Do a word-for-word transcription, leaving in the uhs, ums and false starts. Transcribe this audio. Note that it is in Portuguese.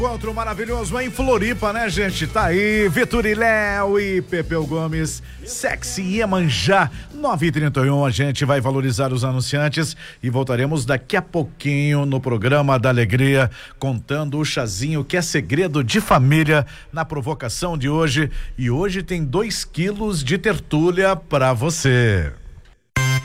Encontro maravilhoso em Floripa, né, gente? Tá aí, Vitor e Léo e Pepeu Gomes, Sexy Iemanjá, nove e trinta e um. A gente vai valorizar os anunciantes e voltaremos daqui a pouquinho no programa da Alegria, contando o chazinho que é segredo de família na provocação de hoje. E hoje tem dois quilos de tertúlia pra você.